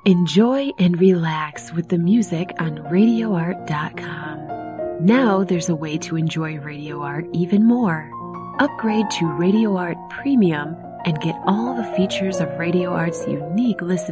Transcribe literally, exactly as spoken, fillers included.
Enjoy and relax with the music on radio art dot com. Now there's a way to enjoy Radio Art even more. Upgrade to Radio Art Premium and get all the features of Radio Art's unique listening